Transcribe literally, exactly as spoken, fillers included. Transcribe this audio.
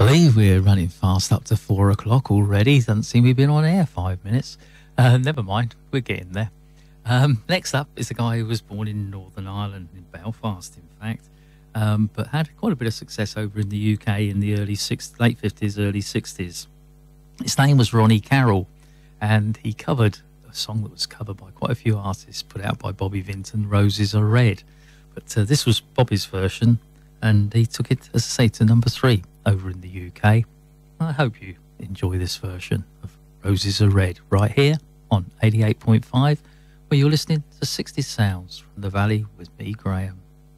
believe we're running fast up to four o'clock already. Doesn't seem we've been on air five minutes. Uh, never mind, we're getting there. Um, next up is a guy who was born in Northern Ireland, in Belfast, in fact, um, but had quite a bit of success over in the U K in the early six, late fifties, early sixties. His name was Ronnie Carroll, and he covered a song that was covered by quite a few artists, put out by Bobby Vinton, Roses Are Red. But uh, this was Bobby's version, and he took it, as I say, to number three over in the U K. I hope you enjoy this version of Roses Are Red right here on eighty-eight point five, where you're listening to sixty Sounds from the Valley with me, Graham.